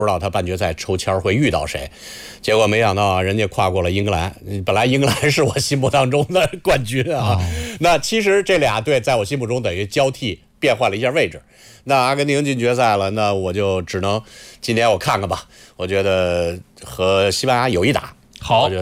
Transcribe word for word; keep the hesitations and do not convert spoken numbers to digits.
不知道他半决赛抽签会遇到谁，结果没想到啊，人家跨过了英格兰。本来英格兰是我心目当中的冠军啊，哦、那其实这俩队在我心目中等于交替变换了一下位置。那阿根廷进决赛了，那我就只能今天我看看吧。我觉得和西班牙有一打。 好。